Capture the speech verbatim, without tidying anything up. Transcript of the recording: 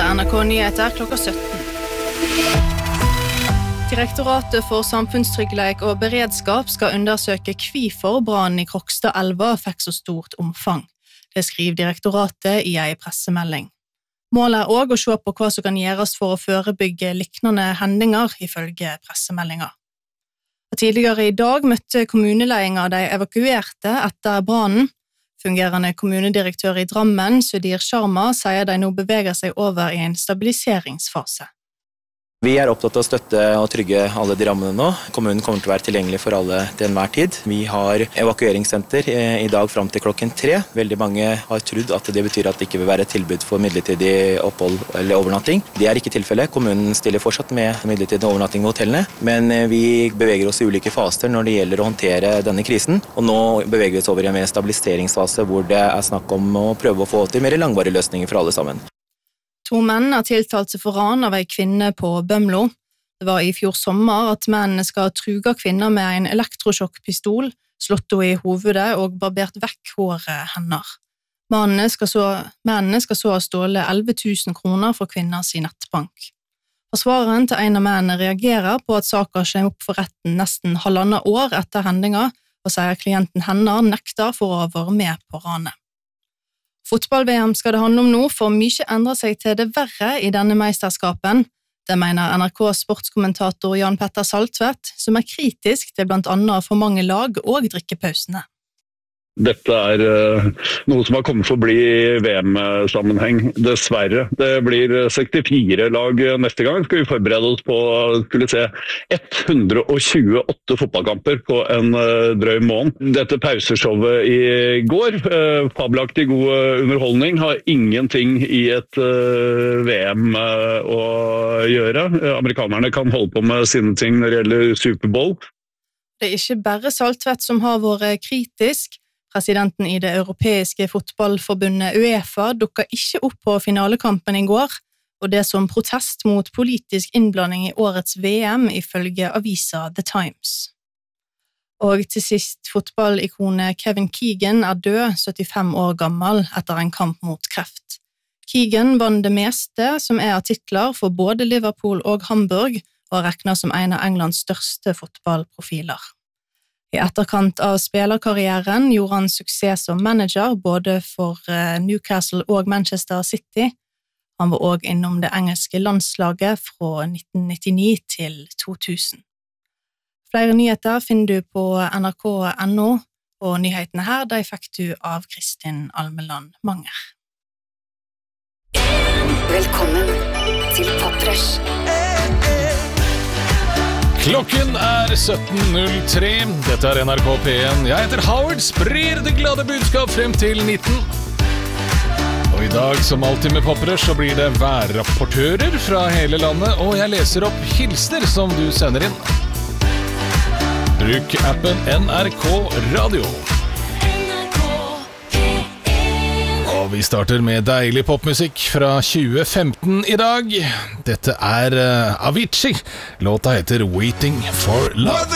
N R K Nyheter klokka sytten. Direktoratet for samfunnstryggleik og beredskap skal undersøke hvorfor brannen i Krokstadelva fikk så stort omfang. Det skriver direktoratet i en pressemelding. Målet er også å se på hva som kan gjøres for å forebygge liknende hendinger, ifølge pressemeldinger. Og tidligere i dag møtte kommuneledingen de evakuerte etter brannen. Fungerende kommunedirektør i Drammen, Sudir Sharma, sier de nå beveger seg over i en stabiliseringsfase. Vi er opptatt av å støtte og trygge alle de rammene nå. Kommunen kommer til å være tilgjengelig for alle til enhver tid. Vi har evakueringssenter i dag frem til klokken tre. Veldig mange har trodd at det betyr at det ikke vil være et tilbud for midlertidig opphold eller overnatting. Det er ikke tilfellet. Kommunen stiller fortsatt med midlertidig overnatting ved hotellene, men vi beveger oss i ulike faser når det gjelder å håndtere denne krisen. Og nå beveger vi oss over i en mer stabiliseringsfase hvor det er snakk om å prøve å få til mer langvarige løsninger for alle sammen. To menn har tiltalt seg for ran av en kvinne på Bømlo. Det var i fjor sommer at mennene skal ha truget kvinner med en elektrosjokkpistol, slått henne i hovedet og barbert vekk håret hennes. Mennene skal så, mennene skal så ha stålet elleve tusen kroner for kvinners nettbank. Forsvareren til en av mennene reagerer på at saken kommer opp for retten nesten halvannet år etter hendinga, og sier klienten hennes nekter for å ha vært med på ranet. Fotball-V M skal det handle om nå, for mye endrer seg til det verre i denne meisterskapen. Det mener N R K sportskommentator Jan Petter Saltvedt, som er kritisk til blant annet for mange lag og drikkepausene. Dette er uh, noe som har kommet for å bli i V M-sammenheng, dessverre. Det blir sekstifire lag neste gang. Skal vi forberede oss på å skulle se ett hundre og tjueåtte fotballkamper på en uh, drøy måned. Dette pauseshowet i går, uh, fabelaktig god underholdning, har ingenting i et uh, V M uh, å gjøre. Amerikanerne kan holde på med sine ting når det gjelder Superbowl. Det er ikke bare Saltvedt som har vært kritisk. Presidenten i det europeiske fotballforbundet UEFA dukket ikke opp på finalekampen i går, og det som protest mot politisk innblanding i årets V M ifølge avisa The Times. Og til sist, fotballikonet Kevin Keegan er død, syttifem år gammel, etter en kamp mot kreft. Keegan vant det meste som er av titler for både Liverpool og Hamburg, og regnet som en av Englands største fotballprofiler. I etterkant av spillerkarrieren gjorde han suksess som manager både for Newcastle og Manchester City. Han var også innom det engelske landslaget fra nitten nittini til to tusen. Flere nyheter finner du på N R K punktum N O, og nyhetene her de fikk du av Kristin Almeland Manger. Velkommen til Poprush. Klokken er sytten null tre, dette er N R K P en. Jeg heter Howard, sprer det glade budskap frem til nitten. Og i dag, som alltid med Poprush, så blir det værrapportører fra hele landet, og jeg leser opp hilsner som du sender inn. Bruk appen N R K Radio. Og vi starter med deilig popmusikk fra tjue femten i dag. Dette er uh, Avicii. Låta heter Waiting for Love.